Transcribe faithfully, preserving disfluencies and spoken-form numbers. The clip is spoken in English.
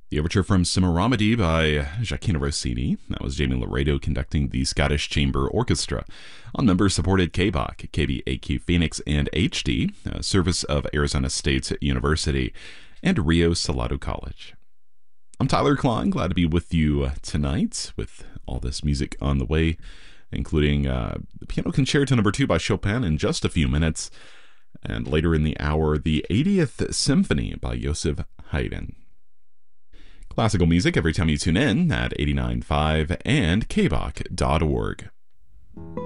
The overture from Semiramide by Gioacchino Rossini. That was Jamie Laredo conducting the Scottish Chamber Orchestra on member-supported K B O C, K B A Q Phoenix, and H D, a service of Arizona State University and Rio Salado College. I'm Tyler Klein, glad to be with you tonight with all this music on the way, including uh, the Piano Concerto number two by Chopin in just a few minutes, and later in the hour, the eightieth Symphony by Joseph Haydn. Classical music every time you tune in at eighty-nine point five and K B O C dot org.